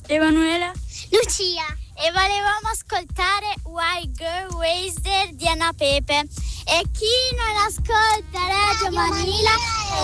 Emanuela. Lucia. E volevamo ascoltare Why Girl Wasted di Anna Pepe. E chi non ascolta Radio Manila